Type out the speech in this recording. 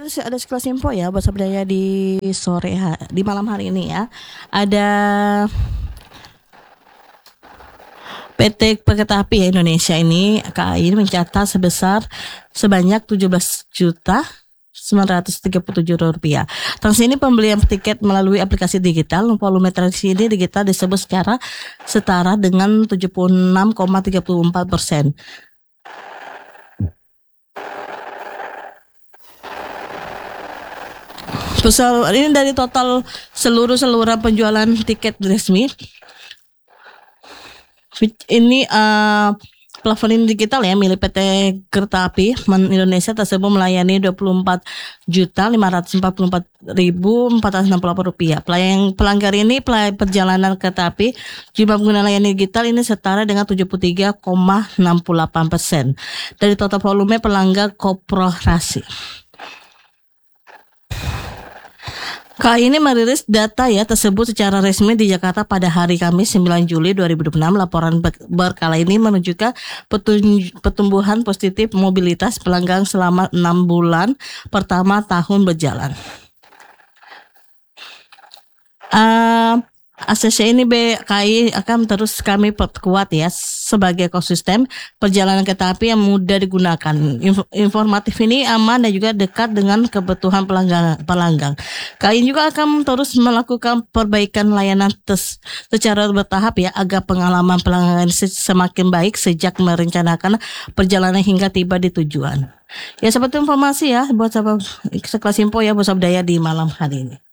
ada sekelas info ya buat Sabdaya di di malam hari ini ya. Ada PT Kereta Api Indonesia ini KAI mencatat sebanyak 17.937 rupiah. Transaksi ini pembelian tiket melalui aplikasi digital, volume transaksi ini digital disebut secara setara dengan 76,34%. Ini dari total seluruh penjualan tiket resmi. Ini platform digital ya milik PT Kereta Api Indonesia tersebut melayani 24.544.468 rupiah. Pelanggar ini perjalanan kereta api, jumlah pengguna layanan digital ini setara dengan 73,68% dari total volume pelanggar korporasi. KAI ini merilis data ya tersebut secara resmi di Jakarta pada hari Kamis 9 Juli 2026. Laporan berkala ini menunjukkan pertumbuhan positif mobilitas pelanggan selama 6 bulan pertama tahun berjalan. ACC ini KAI akan terus kami perkuat ya sebagai ekosistem perjalanan kereta api yang mudah digunakan. Informatif ini aman dan juga dekat dengan kebutuhan pelanggan. KAI juga akan terus melakukan perbaikan layanan secara bertahap ya agar pengalaman pelanggan semakin baik sejak merencanakan perjalanan hingga tiba di tujuan. Ya seperti informasi ya buat sekelas info ya buat Sabdaya di malam hari ini.